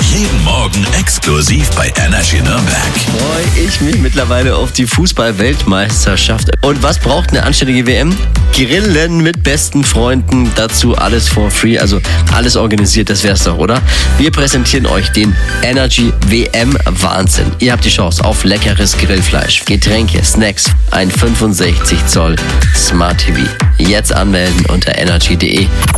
Jeden Morgen exklusiv bei Energy Nürnberg. Freue ich mich mittlerweile auf die Fußball-Weltmeisterschaft. Und was braucht eine anständige WM? Grillen mit besten Freunden, dazu alles for free, also alles organisiert, das wär's doch, oder? Wir präsentieren euch den Energy WM Wahnsinn. Ihr habt die Chance auf leckeres Grillfleisch, Getränke, Snacks, ein 65 Zoll Smart TV. Jetzt anmelden unter energy.de.